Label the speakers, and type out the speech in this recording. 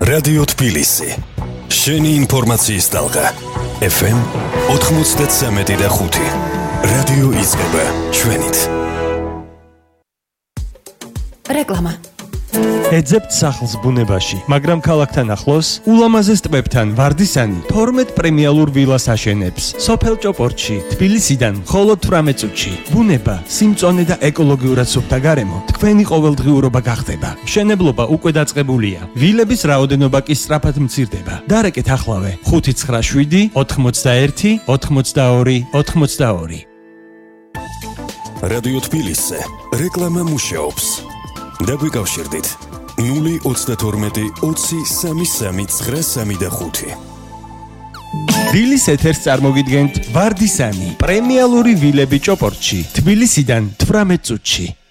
Speaker 1: რადიო თბილისი. შენი ინფორმაციის ტალღა. FM 93.5. რადიო იწყება ჩვენით.
Speaker 2: რეკლამა.
Speaker 3: ეძებთ სახლს ბუნებაში, მაგრამ ქალაქთან ახლოს, ულამაზეს ტბებთან ვარდისანი 12 პრემიალურ ვილას აშენებს. სოფელ ჭოპორტში, თბილისიდან მხოლოდ 18 წუთში. ბუნება, სიმწონე და ეკოლოგიურად სუფთა გარემო თქვენი ყოველდღიურობა გახდება. მშენებლობა უკვე დაწყებულია. ვილების რაოდენობა კი სწრაფად მცირდება. დარეკეთ ახლავე 597 81 82 82.
Speaker 1: რადიო თბილისი. რეკლამა მუშაობს. დაგვიკავშირდით 032 20 33 935.
Speaker 3: ვილის ეთერს წარმოგიდგენთ ვარდისანი პრემიალური ვილები ჭოპორტში, თბილისიდან 18 წუთში.